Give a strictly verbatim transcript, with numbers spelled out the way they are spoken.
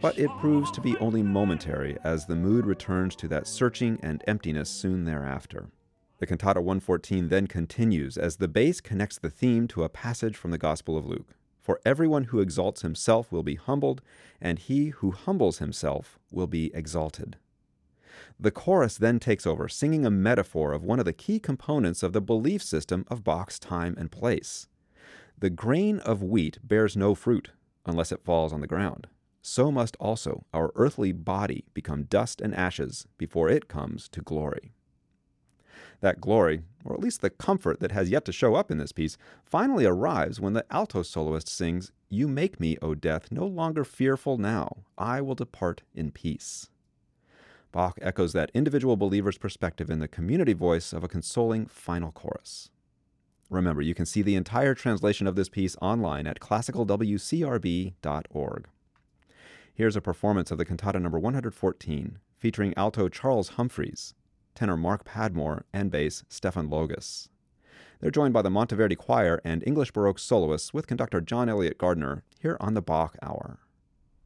but it proves to be only momentary as the mood returns to that searching and emptiness soon thereafter. The Cantata one fourteen then continues as the bass connects the theme to a passage from the Gospel of Luke. For everyone who exalts himself will be humbled, and he who humbles himself will be exalted. The chorus then takes over, singing a metaphor of one of the key components of the belief system of Bach's time and place. The grain of wheat bears no fruit unless it falls on the ground. So must also our earthly body become dust and ashes before it comes to glory. That glory, or at least the comfort that has yet to show up in this piece, finally arrives when the alto soloist sings, "You make me, O death, no longer fearful now. I will depart in peace." Bach echoes that individual believer's perspective in the community voice of a consoling final chorus. Remember, you can see the entire translation of this piece online at classical w c r b dot org. Here's a performance of the Cantata number one fourteen, featuring alto Charles Humphreys, tenor Mark Padmore, and bass Stefan Logus. They're joined by the Monteverdi Choir and English Baroque soloists with conductor John Elliott Gardner here on the Bach Hour.